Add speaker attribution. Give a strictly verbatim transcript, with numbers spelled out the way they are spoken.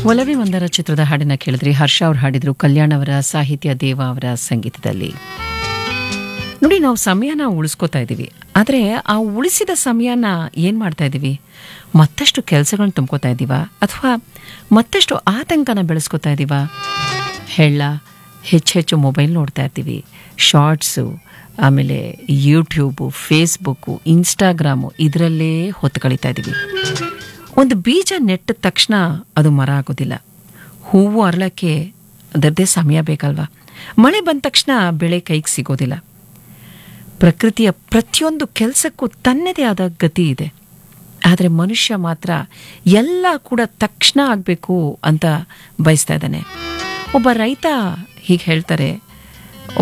Speaker 1: ಒಲವೇ ಮಂದರ ಚಿತ್ರದ ಹಾಡನ್ನ ಕೇಳಿದ್ರಿ. ಹರ್ಷ ಅವ್ರು ಹಾಡಿದ್ರು, ಕಲ್ಯಾಣ್ ಅವರ ಸಾಹಿತ್ಯ, ದೇವ ಅವರ ಸಂಗೀತದಲ್ಲಿ. ನೋಡಿ, ನಾವು ಸಮಯನ ಉಳಿಸ್ಕೋತಾ ಇದ್ದೀವಿ, ಆದರೆ ಆ ಉಳಿಸಿದ ಸಮಯನ ಏನು ಮಾಡ್ತಾ ಇದ್ದೀವಿ? ಮತ್ತಷ್ಟು ಕೆಲಸಗಳನ್ನ ತುಂಬ್ಕೋತಾ ಇದ್ದೀವಾ, ಅಥವಾ ಮತ್ತಷ್ಟು ಆತಂಕನ ಬೆಳೆಸ್ಕೋತಾ ಇದ್ದೀವಾ? ಹೇಳ, ಹೆಚ್ಚು ಹೆಚ್ಚು ಮೊಬೈಲ್ ನೋಡ್ತಾ ಇರ್ತೀವಿ, ಶಾರ್ಟ್ಸು, ಆಮೇಲೆ ಯೂಟ್ಯೂಬು, ಫೇಸ್ಬುಕ್ಕು, ಇನ್ಸ್ಟಾಗ್ರಾಮು, ಇದರಲ್ಲೇ ಹೊತ್ತು ಕಳೀತಾ ಇದ್ದೀವಿ. ಒಂದು ಬೀಜ ನೆಟ್ಟ ತಕ್ಷಣ ಅದು ಮರ ಆಗೋದಿಲ್ಲ. ಹೂವು ಅರಳಕ್ಕೆ ಅದರದ್ದೇ ಸಮಯ ಬೇಕಲ್ವಾ? ಮಳೆ ಬಂದ ತಕ್ಷಣ ಬೆಳೆ ಕೈಗೆ ಸಿಗೋದಿಲ್ಲ. ಪ್ರಕೃತಿಯ ಪ್ರತಿಯೊಂದು ಕೆಲಸಕ್ಕೂ ತನ್ನದೇ ಆದ ಗತಿ ಇದೆ. ಆದರೆ ಮನುಷ್ಯ ಮಾತ್ರ ಎಲ್ಲ ಕೂಡ ತಕ್ಷಣ ಆಗಬೇಕು ಅಂತ ಬಯಸ್ತಾ ಇದ್ದಾನೆ. ಒಬ್ಬ ರೈತ ಹೀಗೆ ಹೇಳ್ತಾರೆ,